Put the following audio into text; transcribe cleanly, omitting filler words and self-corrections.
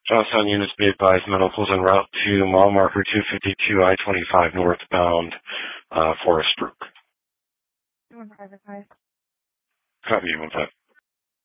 Johnstown units be advised medicals en route to mile marker 252 I-25 northbound Forest Brook. You want 5 advice? Copy, 1-5.